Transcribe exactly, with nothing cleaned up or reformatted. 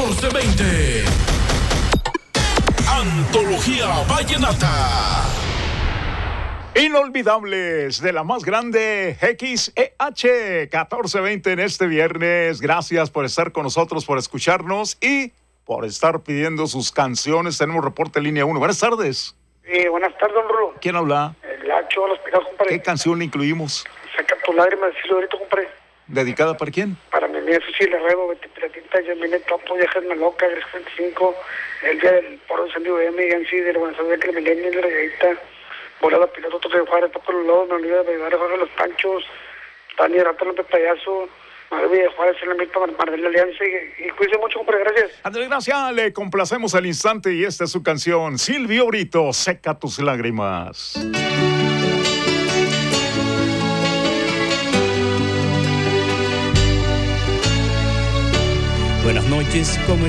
catorce veinte. Antología Vallenata. Inolvidables de la más grande X E H catorce veinte en este viernes. Gracias por estar con nosotros, por escucharnos y por estar pidiendo sus canciones. Tenemos reporte en línea uno. Buenas tardes. Sí, buenas tardes, don Rulo. ¿Quién habla? El Lacho de los Picados, compadre. ¿Qué canción le incluimos? Saca tu lágrima del cielo ahorita, compadre. ¿Dedicada para quién? Para mi nieto, sí, le ruego, veintitrés tinta, yo vine topo, viajes me loca, veinticinco, el día del poro encendido de M, y sí, de la buena de que el milenio, de la galletita, volada piloto, toque de Juárez, toco los lodos, me olvido de bailar, juego los panchos, Dani Rato López Payaso, Madre de Juárez, en la mitad, Mar de la Alianza, y, y cuídense mucho, compadre, gracias. Andrés, gracias, le complacemos al instante y esta es su canción, Silvio Brito, Seca tus lágrimas. Buenas noches, ¿cómo